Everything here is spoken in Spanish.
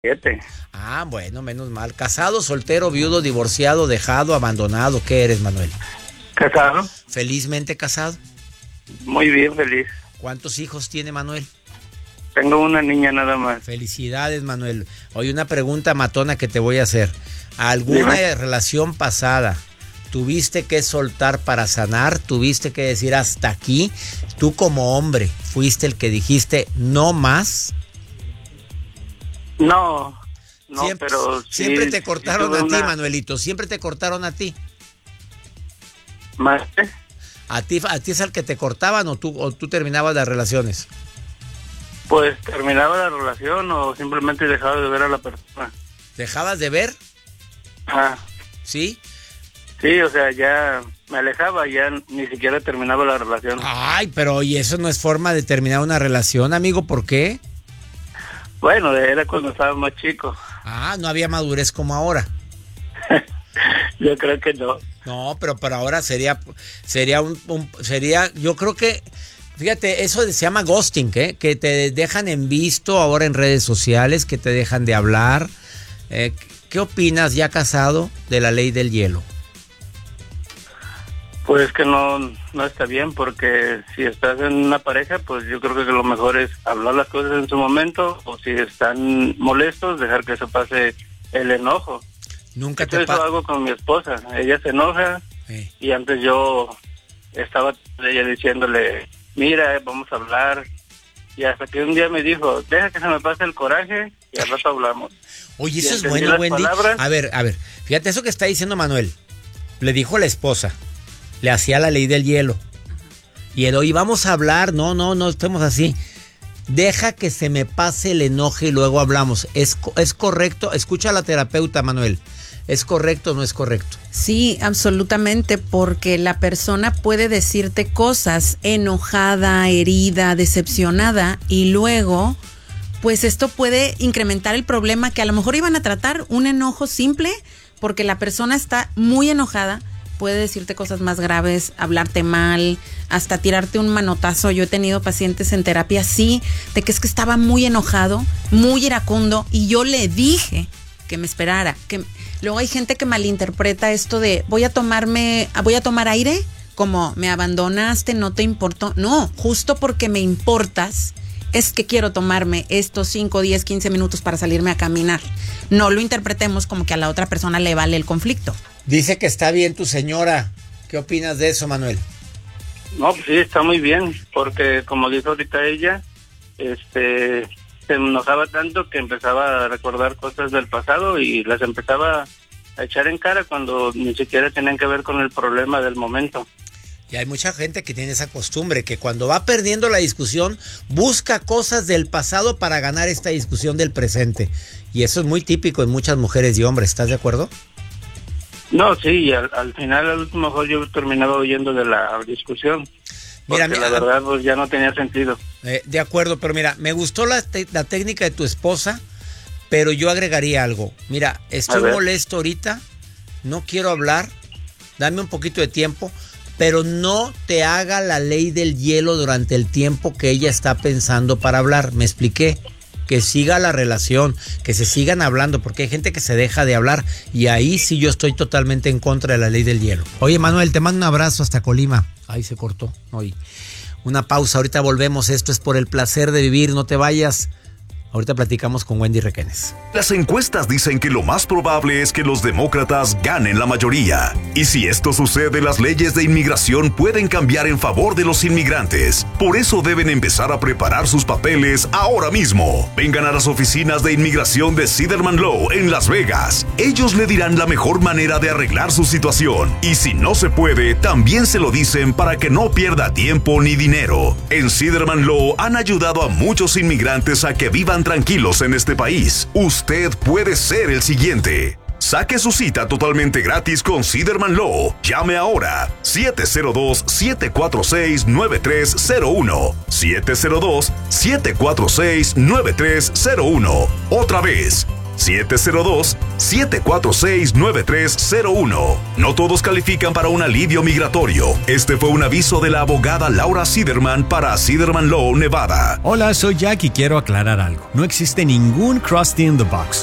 7. Ah, bueno, menos mal. ¿Casado, soltero, viudo, divorciado, dejado, abandonado? ¿Qué eres, Manuel? ¿Casado? ¿Felizmente casado? Muy bien, feliz. ¿Cuántos hijos tiene Manuel? Tengo una niña nada más. Felicidades, Manuel. Oye, una pregunta matona que te voy a hacer. ¿Alguna relación pasada tuviste que soltar para sanar? ¿Tuviste que decir hasta aquí? ¿Tú como hombre fuiste el que dijiste no más? No, Siempre, pero sí, siempre te cortaron sí a ti, Manuelito. Siempre te cortaron a ti. ¿Más? ¿A ti es al que te cortaban o tú terminabas las relaciones? Pues terminaba la relación o simplemente dejaba de ver a la persona. ¿Dejabas de ver? Ah, ¿Sí? sí, o sea, ya me alejaba, ya ni siquiera terminaba la relación. Ay, pero oye, eso no es forma de terminar una relación, amigo. ¿Por qué? Bueno, era cuando estaba más chico. Ah, no había madurez como ahora. Yo creo que no. No, pero para ahora sería, yo creo que, fíjate, eso se llama ghosting, ¿eh? Que te dejan en visto ahora en redes sociales, que te dejan de hablar. ¿Qué opinas, ya casado, de la ley del hielo? Pues que no está bien, porque si estás en una pareja, pues yo creo que lo mejor es hablar las cosas en su momento, o si están molestos, dejar que se pase el enojo. Nunca Eso hago con mi esposa. Ella se enoja y antes yo estaba ella diciéndole, mira, vamos a hablar. Y hasta que un día me dijo, deja que se me pase el coraje y al rato hablamos. Oye, eso es bueno, Wendy. A ver, fíjate eso que está diciendo Manuel. Le dijo a la esposa, le hacía la ley del hielo. Y él, oye, vamos a hablar, no estemos así. Deja que se me pase el enojo y luego hablamos. ¿Es correcto? Escucha a la terapeuta, Manuel. ¿Es correcto o no es correcto? Sí, absolutamente, porque la persona puede decirte cosas enojada, herida, decepcionada, y luego, pues esto puede incrementar el problema que a lo mejor iban a tratar, un enojo simple, porque la persona está muy enojada, puede decirte cosas más graves, hablarte mal, hasta tirarte un manotazo. Yo he tenido pacientes en terapia así, de que es que estaba muy enojado, muy iracundo, y yo le dije que me esperara. Luego hay gente que malinterpreta esto de voy a tomar aire, como me abandonaste, no te importó. No, justo porque me importas, es que quiero tomarme estos 5, 10, 15 minutos para salirme a caminar. No lo interpretemos como que a la otra persona le vale el conflicto. Dice que está bien tu señora. ¿Qué opinas de eso, Manuel? No, pues sí, está muy bien, porque como dijo ahorita ella, se enojaba tanto que empezaba a recordar cosas del pasado y las empezaba a echar en cara cuando ni siquiera tenían que ver con el problema del momento. Y hay mucha gente que tiene esa costumbre, que cuando va perdiendo la discusión, busca cosas del pasado para ganar esta discusión del presente. Y eso es muy típico en muchas mujeres y hombres, ¿estás de acuerdo? No, sí, y al final, al último mejor yo terminaba huyendo de la discusión. Mira, la verdad, pues ya no tenía sentido. De acuerdo, pero mira, me gustó la técnica de tu esposa, pero yo agregaría algo. Mira, estoy molesto ahorita, no quiero hablar, dame un poquito de tiempo, pero no te haga la ley del hielo durante el tiempo que ella está pensando para hablar. ¿Me expliqué? Que siga la relación, que se sigan hablando, porque hay gente que se deja de hablar y ahí sí yo estoy totalmente en contra de la ley del hielo. Oye, Manuel, te mando un abrazo hasta Colima. Ahí se cortó. Oye, una pausa, ahorita volvemos. Esto es Por el Placer de Vivir, no te vayas. Ahorita platicamos con Wendy Requenes. Las encuestas dicen que lo más probable es que los demócratas ganen la mayoría. Y si esto sucede, las leyes de inmigración pueden cambiar en favor de los inmigrantes. Por eso deben empezar a preparar sus papeles ahora mismo. Vengan a las oficinas de inmigración de Siderman Law en Las Vegas. Ellos le dirán la mejor manera de arreglar su situación. Y si no se puede, también se lo dicen para que no pierda tiempo ni dinero. En Siderman Law han ayudado a muchos inmigrantes a que vivan tranquilos en este país. Usted puede ser el siguiente. Saque su cita totalmente gratis con Siderman Law. Llame ahora. 702-746-9301. 702-746-9301. Otra vez. 702-746-9301. No todos califican para un alivio migratorio. Este fue un aviso de la abogada Laura Siderman para Siderman Law, Nevada. Hola, soy Jack y quiero aclarar algo. No existe ningún Krusty in the Box.